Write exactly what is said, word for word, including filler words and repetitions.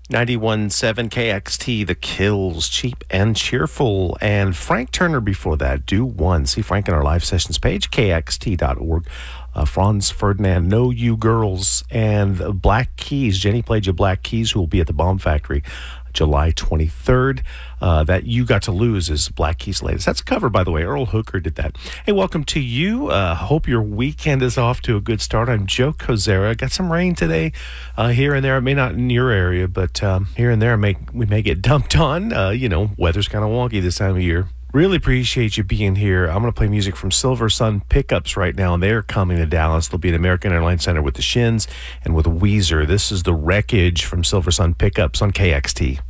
ninety-one point seven K X T, The Kills, Cheap and Cheerful. And Frank Turner before that, Do One. See Frank on our live sessions page, K X T dot org. Uh, Franz Ferdinand, Know You Girls, and uh, Black Keys. Jenny played you Black Keys, who will be at the Bomb Factory July twenty-third. Uh, that You Got to Lose is Black Keys' latest. That's a cover, by the way. Earl Hooker did that. Hey, welcome to you. Uh, hope your weekend is off to a good start. I'm Joe Kozera. Got some rain today uh, here and there. It may not in your area, but um, here and there may, we may get dumped on. Uh, you know, weather's kind of wonky this time of year. Really appreciate you being here. I'm going to play music from Silver Sun Pickups right now, and they're coming to Dallas. They'll be at American Airlines Center with the Shins and with Weezer. This is The Wreckage from Silver Sun Pickups on K X T.